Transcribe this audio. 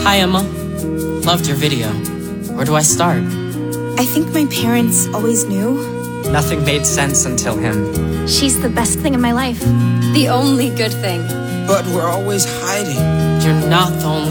Hi, Emma. Loved your video. Where do I start? I think my parents always knew. Nothing made sense until him. She's the best thing in my life. The only good thing. But we're always hiding. You're not the only